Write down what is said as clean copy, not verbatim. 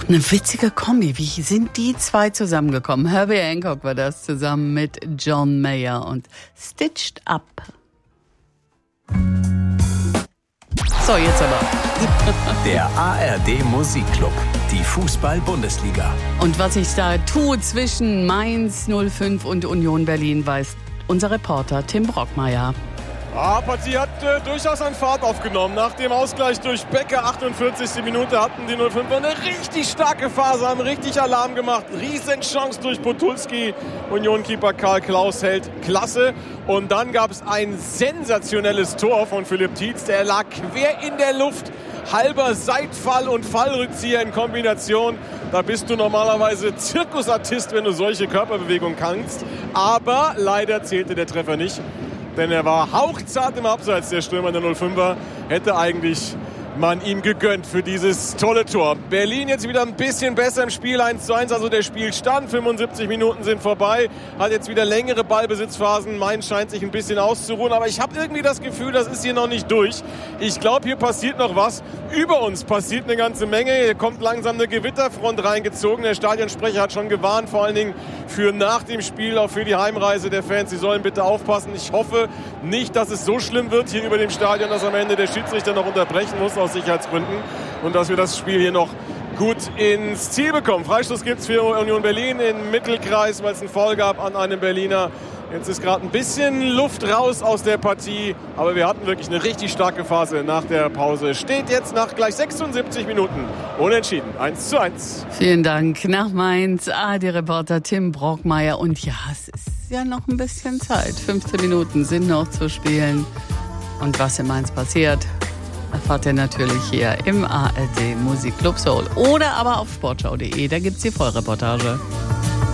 Eine witzige Kombi. Wie sind die zwei zusammengekommen? Herbie Hancock war das zusammen mit John Mayer und Stitched Up. So, jetzt aber. Der ARD Musikclub, die Fußball-Bundesliga. Und was sich da tut zwischen Mainz 05 und Union Berlin, weiß unser Reporter Tim Brockmeier. Die Partie hat durchaus an Fahrt aufgenommen. Nach dem Ausgleich durch Becker, 48. Minute, hatten die 05er eine richtig starke Phase, haben richtig Alarm gemacht. Riesenchance durch Potulski. Union-Keeper Karl Klaus hält klasse. Und dann gab es ein sensationelles Tor von Philipp Tietz. Der lag quer in der Luft. Halber Seitfall und Fallrückzieher in Kombination. Da bist du normalerweise Zirkusartist, wenn du solche Körperbewegungen kannst. Aber leider zählte der Treffer nicht. Denn er war hauchzart im Abseits, der Stürmer der 05er. Hätte eigentlich man ihm gegönnt für dieses tolle Tor. Berlin jetzt wieder ein bisschen besser im Spiel, 1:1, also der Spielstand. 75 Minuten sind vorbei, hat jetzt wieder längere Ballbesitzphasen. Mainz scheint sich ein bisschen auszuruhen, aber ich habe irgendwie das Gefühl, das ist hier noch nicht durch. Ich glaube, hier passiert noch was. Über uns passiert eine ganze Menge. Hier kommt langsam eine Gewitterfront reingezogen. Der Stadionsprecher hat schon gewarnt, vor allen Dingen für nach dem Spiel, auch für die Heimreise der Fans. Sie sollen bitte aufpassen. Ich hoffe nicht, dass es so schlimm wird hier über dem Stadion, dass am Ende der Schiedsrichter noch unterbrechen muss aus Sicherheitsgründen und dass wir das Spiel hier noch gut ins Ziel bekommen. Freistoß gibt es für Union Berlin im Mittelkreis, weil es einen Foul gab an einem Berliner. Jetzt ist gerade ein bisschen Luft raus aus der Partie, aber wir hatten wirklich eine richtig starke Phase nach der Pause. Steht jetzt nach gleich 76 Minuten unentschieden, 1:1. Vielen Dank nach Mainz, ARD-Reporter Tim Brockmeier. Und ja, es ist ja noch ein bisschen Zeit. 15 Minuten sind noch zu spielen. Und was in Mainz passiert, erfahrt ihr natürlich hier im ARD Musikclub Soul oder aber auf sportschau.de. Da gibt's die Vollreportage.